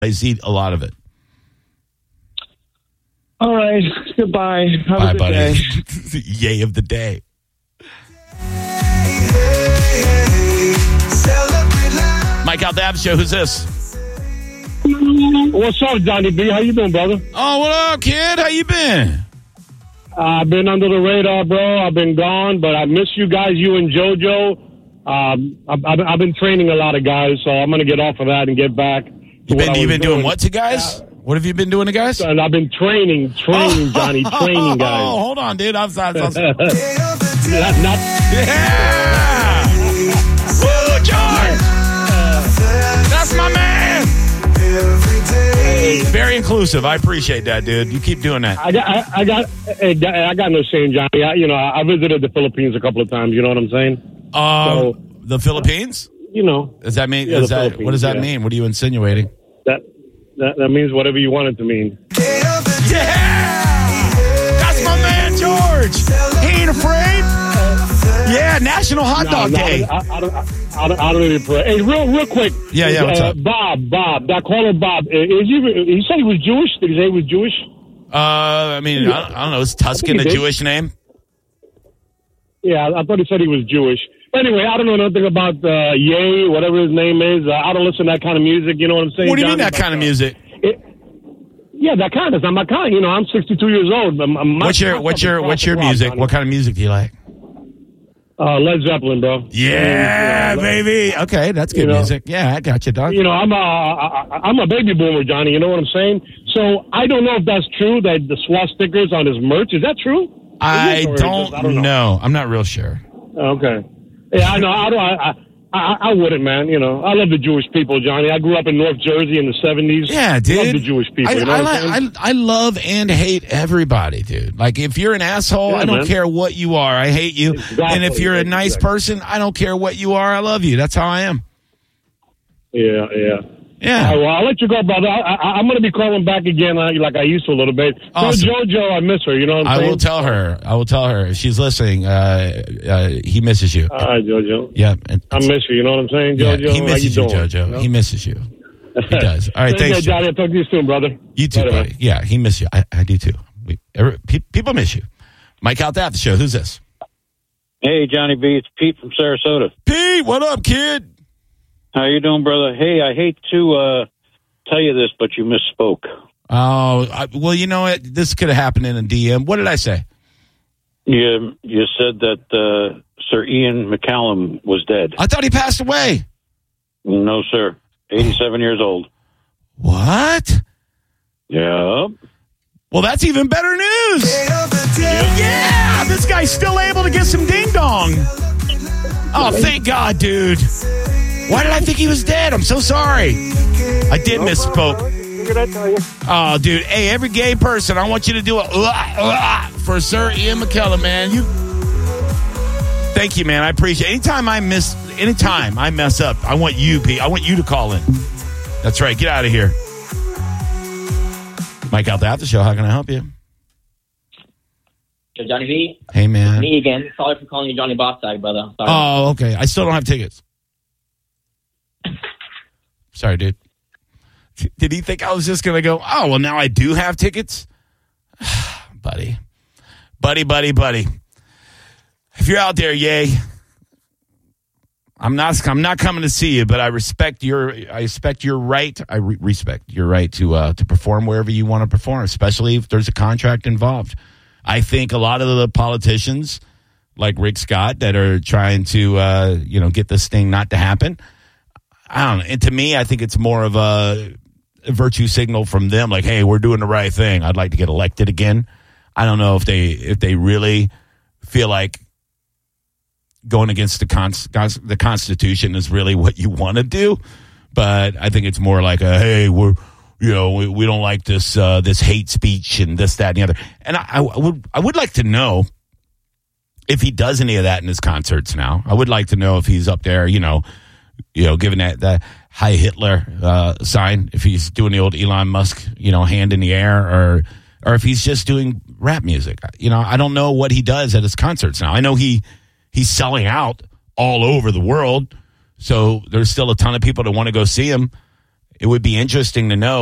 I eat a lot of it. All right. Goodbye. Have Bye, a good buddy. day. Yay of the day. Mike out the App Show. Who's this? What's up, Johnny B? How you doing, brother? Oh, what up, kid? How you been? I've been under the radar, bro. I've been gone, but I miss you guys, you and JoJo. I've been training a lot of guys, so I'm going to get off of that and get back. You've been doing what to guys? What have you been doing to guys? And I've been training, Johnny, training guys. Oh, hold on, dude. I'm sorry. Not, Yeah! Woo, George! That's my man! Very inclusive. I appreciate that, dude. You keep doing that. I got no shame, Johnny. I visited the Philippines a couple of times. You know what I'm saying? The Philippines? You know. Does that mean? Yeah, What does that mean? What are you insinuating? That means whatever you want it to mean. Yeah! That's my man, George. He ain't afraid. Yeah, National Hot Dog Day. I don't even pray. Hey, real quick. Yeah, what's up? Bob. That caller Bob. He said he was Jewish. Did he say he was Jewish? I don't know. Is Tuscan a Jewish name? Yeah, I thought he said he was Jewish. Anyway, I don't know nothing about Ye, whatever his name is. I don't listen to that kind of music. You know what I'm saying? What do you mean that kind of music? Yeah, that kind of. I'm not kind. You know, I'm 62 years old. What's your music? What kind of music do you like? Led Zeppelin, bro. Yeah, baby. Okay, that's good music. Yeah, I got you, dog. You know, I'm a baby boomer, Johnny. You know what I'm saying? So I don't know if that's true. That the swastikas on his merch, is that true? I don't know. I'm not real sure. Okay. Yeah, I know. I wouldn't, man. You know, I love the Jewish people, Johnny. I grew up in North Jersey in the 70s. Yeah, dude. I love the Jewish people. I love and hate everybody, dude. Like, if you're an asshole, I don't care what you are. I hate you. Exactly. And if you're a nice person, I don't care what you are. I love you. That's how I am. Yeah. Yeah. Well, I'll let you go, brother. I'm going to be calling back again like I used to a little bit. Awesome. Tell JoJo I miss her. You know what I'm saying? I will tell her. If she's listening, he misses you. All right, JoJo. Yeah. I miss you. You know what I'm saying, JoJo? Yeah, he misses you, JoJo. You know? He misses you. He does. All right, thanks, Johnny. I'll talk to you soon, brother. You too, Bye, buddy. man. Yeah, he misses you. I do too. People miss you. Mike out the show. Who's this? Hey, Johnny B. It's Pete from Sarasota. Pete, what up, kid? How you doing, brother? Hey, I hate to tell you this, but you misspoke. Oh, well, you know what? This could have happened in a DM. What did I say? You said that Sir Ian McCallum was dead. I thought he passed away. No, sir. 87 years old. What? Yeah. Well, that's even better news. Yeah, this guy's still able to get some ding-dong. Oh, thank God, dude. Why did I think he was dead? I'm so sorry. I did misspoke. Oh, dude. Hey, every gay person, I want you to do a for Sir Ian McKellen, man. Thank you, man. I appreciate it. Anytime I mess up, I want you, Pete. I want you to call in. That's right. Get out of here. Mike out the after show. How can I help you? Johnny V. Hey, man. Me again. Sorry for calling you Johnny Bossag, brother. Sorry. Oh, okay. I still don't have tickets. Sorry, dude. Did he think I was just going to go, oh, well, now I do have tickets? Buddy. If you're out there, yay. I'm not coming to see you, but I respect your right. I respect your right to perform wherever you want to perform, especially if there's a contract involved. I think a lot of the politicians, like Rick Scott, that are trying to get this thing not to happen, I don't know. And to me, I think it's more of a virtue signal from them, like, hey, we're doing the right thing. I'd like to get elected again. I don't know if they really feel like going against the Constitution is really what you want to do, but I think it's more like hey, we don't like this hate speech and this, that, and the other. And I would like to know if he does any of that in his concerts now. I would like to know if he's up there, giving that Heil Hitler sign, if he's doing the old Elon Musk, hand in the air, or if he's just doing rap music. I don't know what he does at his concerts now. I know he's selling out all over the world, so there's still a ton of people that want to go see him. it would be interesting to know